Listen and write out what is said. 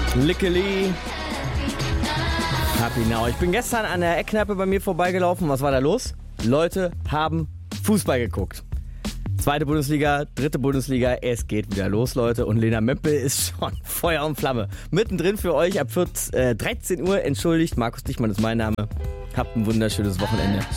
Lickeli. Happy Now. Ich bin gestern an der Eckkneipe bei mir vorbeigelaufen. Was war da los? Leute haben Fußball geguckt. Zweite Bundesliga, dritte Bundesliga, es geht wieder los, Leute. Und Lena Mempel ist schon Feuer und Flamme. Mittendrin für euch ab 13 Uhr. Entschuldigt, Markus Dichmann ist mein Name. Habt ein wunderschönes Wochenende.